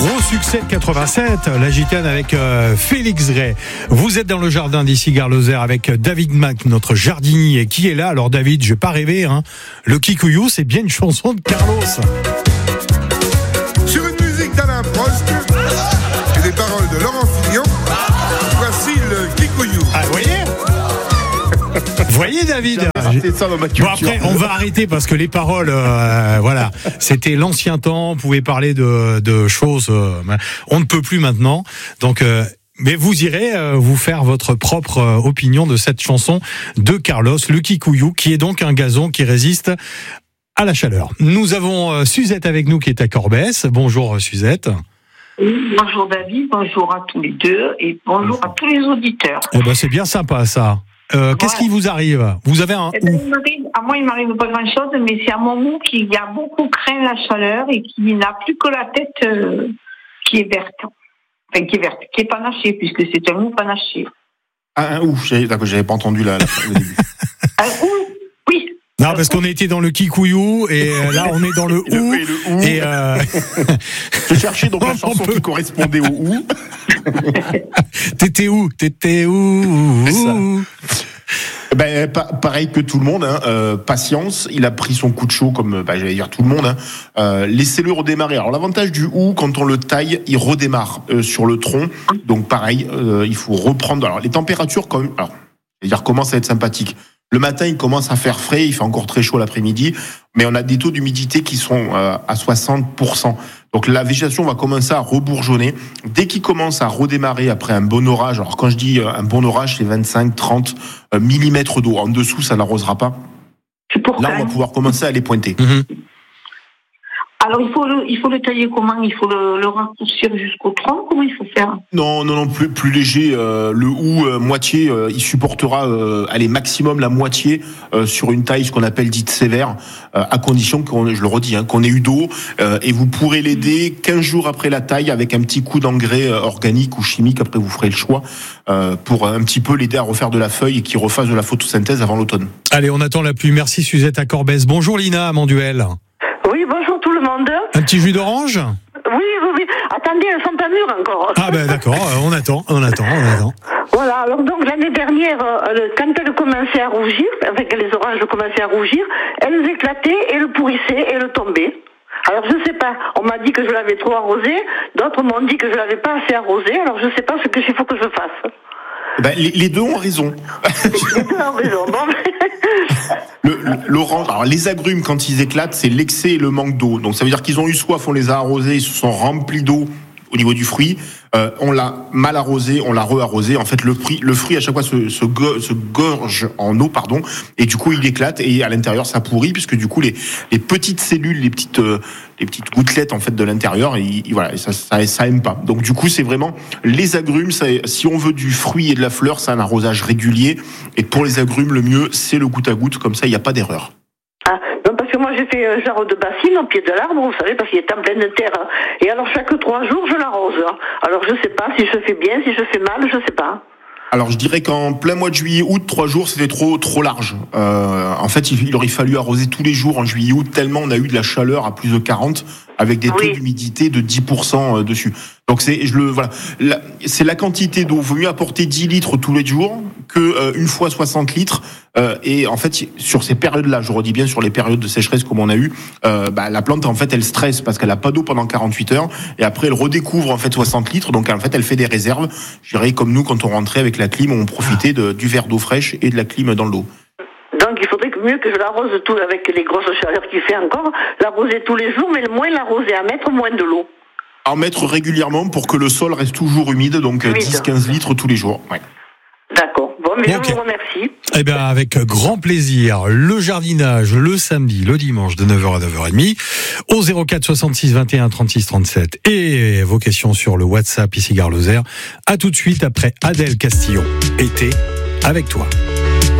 Gros succès de 87, la gitane avec Félix Gray. Vous êtes dans le jardin d'ici Gare-Lozère avec David Mac, notre jardinier, qui est là. Alors David, je vais pas rêver, hein. Le Kikuyu, c'est bien une chanson de Carlos. Sur une musique d'Alain Prost et des paroles de Laurent Fillon, voici le Kikuyu. Ah, vous voyez? Vous voyez, David? Ça dans ma culture. Bon, après, on va arrêter parce que les paroles, voilà, c'était l'ancien temps. On pouvait parler de choses. On ne peut plus maintenant. Donc, mais vous irez vous faire votre propre opinion de cette chanson de Carlos, le Kikuyu, qui est donc un gazon qui résiste à la chaleur. Nous avons Suzette avec nous qui est à Corbès. Bonjour Suzette. Oui, bonjour David, bonjour à tous les deux et bonjour à tous les auditeurs. Eh ben, c'est bien sympa ça. Qu'est-ce qui vous arrive? Vous avez un à moi, il m'arrive pas grand-chose, mais c'est à mon mou qui a beaucoup craint la chaleur et qui n'a plus que la tête qui est verte. Enfin, qui est verte, qui est panachée, puisque c'est un mou panaché. Ah, un ouf, j'avais pas entendu le début. Un ou, oui. Non, parce qu'on était dans le Kikuyu et là on est dans le ou. Et je cherchais donc la chanson qui correspondait au ou. T'étais où? C'est ça. Ben, pareil que tout le monde, hein, patience. Il a pris son coup de chaud comme, j'allais dire tout le monde. Hein. Laissez-le redémarrer. Alors l'avantage du ou, quand on le taille, il redémarre sur le tronc. Donc pareil, il faut reprendre. Alors les températures, quand même, commencent à être sympathiques. Le matin, il commence à faire frais, il fait encore très chaud l'après-midi, mais on a des taux d'humidité qui sont à 60%. Donc la végétation va commencer à rebourgeonner. Dès qu'il commence à redémarrer après un bon orage, alors quand je dis un bon orage, c'est 25-30 millimètres d'eau. En dessous, ça n'arrosera pas. Là, on va pouvoir commencer à les pointer. Mm-hmm. Alors, il faut le tailler comment? Il faut le raccourcir jusqu'au tronc? Comment il faut faire? Non, plus léger. Le ou moitié, il supportera, maximum la moitié sur une taille, ce qu'on appelle dite sévère, à condition je le redis, qu'on ait eu d'eau. Et vous pourrez l'aider 15 jours après la taille avec un petit coup d'engrais organique ou chimique. Après, vous ferez le choix pour un petit peu l'aider à refaire de la feuille et qu'il refasse de la photosynthèse avant l'automne. Allez, on attend la pluie. Merci Suzette à Corbès. Bonjour Lina à Manduel. Oui, bonjour tout le monde. Un petit jus d'orange? Oui. Attendez, elles sont pas mûres encore. Ah ben d'accord, on attend. Voilà, alors donc l'année dernière, quand elles commençaient à rougir, avec les oranges commençaient à rougir, elles éclataient et le pourrissaient et le tombaient. Alors je sais pas, on m'a dit que je l'avais trop arrosé, d'autres m'ont dit que je l'avais pas assez arrosé, alors je sais pas ce qu'il faut que je fasse. Les deux ont raison. Les deux ont raison, bon. L'orange, alors les agrumes quand ils éclatent, c'est l'excès et le manque d'eau. Donc ça veut dire qu'ils ont eu soif, on les a arrosés, ils se sont remplis d'eau au niveau du fruit. On l'a mal arrosé, on l'a re-arrosé. En fait, le fruit à chaque fois se gorge en eau, et du coup il éclate et à l'intérieur ça pourrit puisque du coup les petites cellules, les petites gouttelettes en fait de l'intérieur, ça aime pas. Donc du coup c'est vraiment les agrumes. Si on veut du fruit et de la fleur, c'est un arrosage régulier. Et pour les agrumes, le mieux c'est le goutte à goutte. Comme ça, il n'y a pas d'erreur. Ah, non, parce que moi j'ai fait un genre de bassine au pied de l'arbre, vous savez, parce qu'il est en pleine terre. Et alors chaque 3 jours, je l'arrose. Alors je sais pas si je fais bien, si je fais mal, je sais pas. Alors je dirais qu'en plein mois de juillet-août, 3 jours, c'était trop large. En fait, il aurait fallu arroser tous les jours en juillet-août, tellement on a eu de la chaleur à plus de 40, avec des taux d'humidité de 10% dessus. Donc c'est la quantité d'eau. Il vaut mieux apporter 10 litres tous les jours que une fois 60 litres. Et en fait, sur ces périodes-là, je redis bien sur les périodes de sécheresse comme on a eu, la plante en fait elle stresse parce qu'elle a pas d'eau pendant 48 heures et après elle redécouvre en fait 60 litres. Donc en fait elle fait des réserves. Je dirais comme nous quand on rentrait avec la clim, on profitait du verre d'eau fraîche et de la clim dans l'eau. Donc il faudrait mieux que je l'arrose tout avec les grosses chaleurs qu'il fait encore, l'arroser tous les jours, mais moins l'arroser, à mettre moins de l'eau. En mettre régulièrement pour que le sol reste toujours humide, donc 10-15 litres tous les jours. Ouais. D'accord. Bon, mais je vous remercie. Eh bien, avec grand plaisir, le jardinage le samedi, le dimanche de 9h à 9h30 au 04 66 21 36 37 et vos questions sur le WhatsApp ici Gare-Lozère. À tout de suite après Adèle Castillon. Été avec toi.